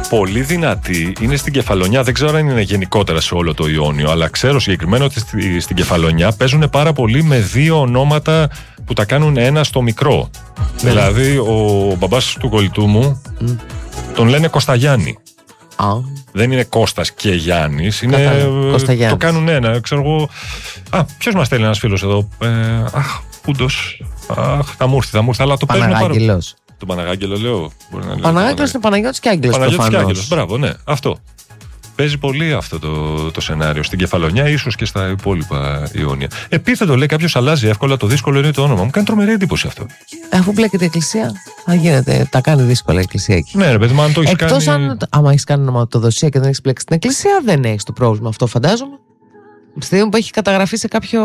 πολύ δυνατή είναι στην Κεφαλονιά. Δεν ξέρω αν είναι γενικότερα σε όλο το Ιόνιο, αλλά ξέρω συγκεκριμένα ότι στην Κεφαλονιά παίζουν πάρα πολύ με δύο ονόματα που τα κάνουν ένα στο μικρό. Δηλαδή, ο μπαμπάς του κολλητού μου τον λένε Κωσταγιάννη. Δεν είναι Κώστας και Γιάννης. Το κάνουν ένα. Ξέρω εγώ. Ποιος μας στέλνει ένας φίλος εδώ. Πούντος. Θα μου έρθει. Αλλά το παίζουν πάρα πολύ. Το Παναγάγγελο λέω. Παναγάγγελος είναι Παναγιώτης και Άγγελος. Παναγιώτης και Άγγελος. Μπράβο, ναι. Αυτό. Παίζει πολύ αυτό το σενάριο. Στην Κεφαλονιά, ίσως και στα υπόλοιπα Ιόνια. Επίθετο λέει κάποιος αλλάζει εύκολα. Το δύσκολο είναι το όνομα. Μου κάνει τρομερή εντύπωση αυτό. Αφού μπλέκεται η εκκλησία, θα γίνεται. Τα κάνει δύσκολα η εκκλησία εκεί. Ναι, ρε παιδί μου, αν το έχει κάνει. Εκτός αν. Άμα έχει κάνει ονοματοδοσία και δεν έχει μπλέξει την εκκλησία, δεν έχει το πρόβλημα αυτό, φαντάζομαι. Στη στιγμή που έχει καταγραφεί σε κάποιο.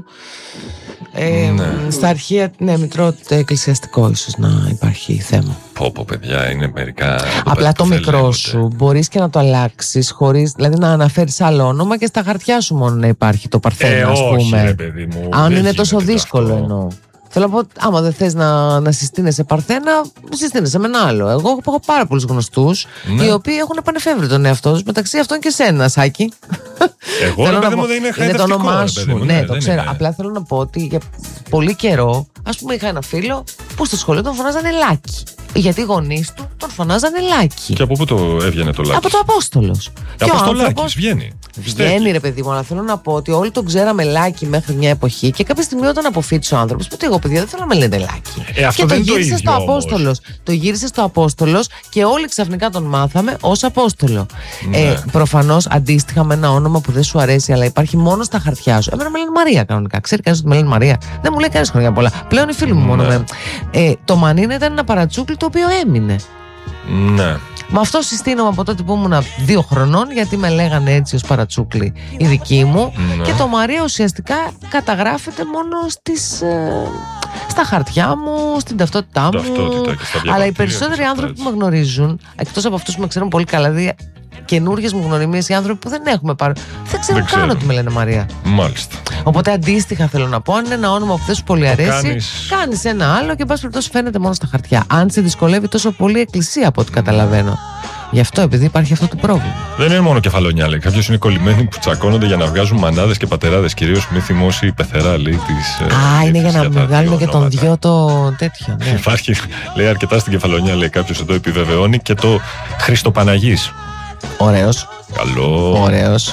Στα αρχεία, ναι, μητρότητα εκκλησιαστικό, ίσως να υπάρχει θέμα. Πω, παιδιά, είναι μερικά. Απλά το μικρό σου μπορείς και να το αλλάξεις χωρίς, δηλαδή να αναφέρεις άλλο όνομα και στα χαρτιά σου μόνο να υπάρχει το Παρθένα, ας πούμε. Ρε, παιδί μου, αν είναι τόσο δύσκολο εννοώ. Θέλω να πω, άμα δεν θες να συστήνεσαι Παρθένα, συστήνεσαι με ένα άλλο. Εγώ έχω πάρα πολλούς γνωστούς οι οποίοι έχουν επανεφεύρει τον εαυτό τους, μεταξύ αυτών και σένα, Σάκη. Εγώ ρε παιδί μου δεν είναι χαϊδευτικό. Είναι το όνομά σου. Ναι, το ξέρω. Απλά θέλω να πω ότι για πολύ καιρό, ας πούμε, είχα ένα φίλο που στο σχολείο τον φωνάζανε Λάκη. Γιατί οι γονείς του τον φωνάζανε Λάκη. Και από πού το έβγαινε το Λάκη? Από το Απόστολος. Αποστολάκης βγαίνει. Βγαίνει, ρε παιδί μου, αλλά θέλω να πω ότι όλοι τον ξέραμε Λάκη μέχρι μια εποχή και κάποια στιγμή όταν αποφύτησε ο άνθρωπος, που εγώ παιδιά δεν θέλω να με λένε Λάκη. Αυτό και δεν το γύρισε στο Απόστολος. Το γύρισε στο Απόστολος και όλοι ξαφνικά τον μάθαμε ως Απόστολο. Ναι. Προφανώς αντίστοιχα με ένα όνομα που δεν σου αρέσει, αλλά υπάρχει μόνο στα χαρτιά σου. Εμένα με λένε Μαρία κανονικά. Ξέρει κανείς ότι με λένε Μαρία? Δεν μου λέει κανείς χρόνια πολλά. Πλέον οι φίλοι μου μόνο με. Το Μανίνα ήταν ένα παρατσούκλι το οποίο έμεινε. Ναι. Με αυτό συστήνομαι από τότε που ήμουν 2 χρονών, γιατί με λέγανε έτσι ως παρατσούκλι οι δικοί μου. Και το Μαρία ουσιαστικά καταγράφεται μόνο στα χαρτιά μου, στην ταυτότητά μου. Αλλά οι περισσότεροι άνθρωποι που με γνωρίζουν, εκτός από αυτούς που με ξέρουν πολύ καλά, δηλαδή καινούργιες μου γνωριμίες, οι άνθρωποι που δεν έχουμε πάρει, δεν ξέρουν καν ότι με λένε Μαρία. Μάλιστα. Οπότε αντίστοιχα θέλω να πω, αν είναι ένα όνομα που δεν σου πολύ αρέσει, κάνεις ένα άλλο και εν πάση περιπτώσει φαίνεται μόνο στα χαρτιά. Αν σε δυσκολεύει τόσο πολύ η εκκλησία, από ό,τι καταλαβαίνω. Γι' αυτό, επειδή υπάρχει αυτό το πρόβλημα. Δεν είναι μόνο Κεφαλονιά, λέει. Κάποιος είναι κολλημένοι που τσακώνονται για να βγάζουν μανάδες και πατεράδες. Κυρίως μη θυμώσει η πεθερά, λέει. Είναι για να βγάλουν και τον δυο το τέτοιο. Ναι. Υπάρχει, λέει, αρκετά στην Κεφαλονιά, λέει κάποιος εδώ επιβεβαιώνει, και το Χριστοπαναγής. Ωραίος. Καλό. Ωραίος.